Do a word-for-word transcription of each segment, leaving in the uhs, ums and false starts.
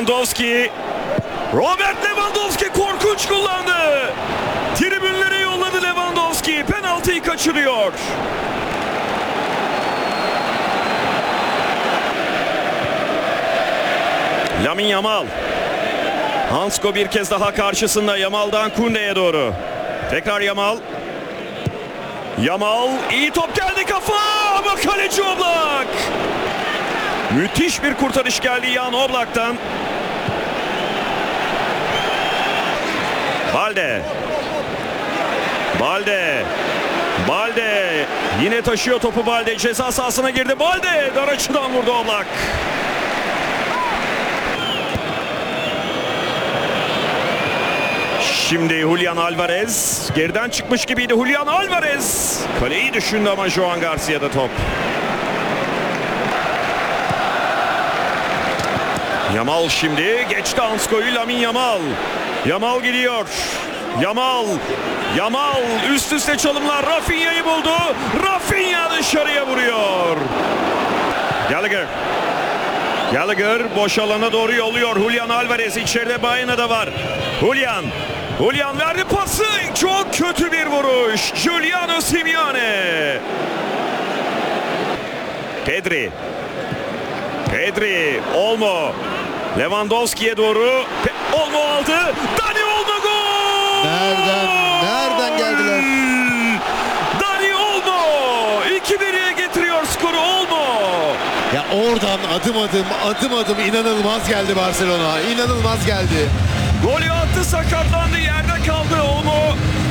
Lewandowski. Robert Lewandowski korkunç kullandı. Tribünlere yolladı Lewandowski. Penaltıyı kaçırıyor. Lamine Yamal. Hansko bir kez daha karşısında. Yamal'dan Koundé'ye doğru. Tekrar Yamal. Yamal iyi top geldi kafa ama kaleci Oblak. Müthiş bir kurtarış geldi Jan Oblak'tan. Balde. Balde. Balde. Yine taşıyor topu Balde. Ceza sahasına girdi. Balde dar açıdan vurdu Oblak. Şimdi Julian Alvarez. Geriden çıkmış gibiydi Julian Alvarez. Kaleyi düşündü ama Joan Garcia'da top. Yamal şimdi geçti Hansko'yu. Lamine Yamal. Yamal gidiyor. Yamal. Yamal üst üste çalımlar. Rafinha'yı buldu. Rafinha dışarıya vuruyor. Gallagher. Gallagher boş alana doğru yolluyor. Julian Alvarez içeride, Baena da var. Julian. Julian verdi pası. Çok kötü bir vuruş. Giuliano Simeone. Pedri. Pedri. Olmo. Lewandowski'ye doğru. Pe Olmo aldı. Dani Olmo gol. Nereden? Nereden geldiler? Dani Olmo. iki bire getiriyor skoru Olmo. Ya oradan adım adım adım adım inanılmaz geldi Barcelona. İnanılmaz geldi. Golü attı, sakatlandı, yerde kaldı Olmo.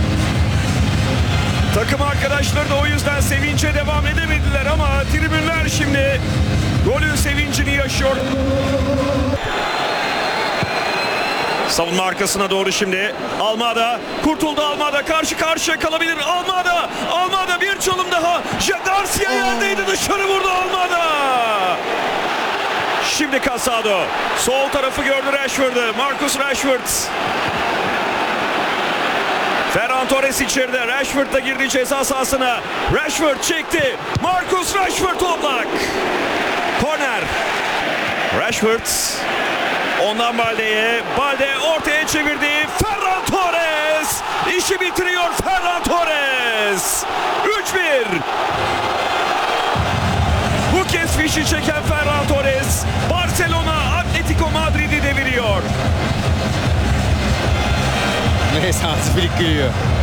Takım arkadaşları da o yüzden sevince devam edemediler ama tribünler şimdi golün sevincini yaşıyor. Savunma arkasına doğru şimdi. Almada kurtuldu, Almada karşı karşıya kalabilir. Almada, Almada bir çalım daha. Garcia yerdeydi, dışarı vurdu Almada. Şimdi Casado. Sol tarafı gördü Rashford'u. Marcus Rashford. Ferran Torres içeride. Rashford da girdi ceza sahasına. Rashford çekti. Marcus Rashford Oblak. Korner. Rashford. Ondan Balde'ye. Balde ortaya çevirdi. Ferran Torres. İşi bitiriyor Ferran Torres. üç bir. Bu kez fişi çeken Ferran Torres. Barcelona Atletico Madrid'i deviriyor. Neyse Hansi Flick geliyor.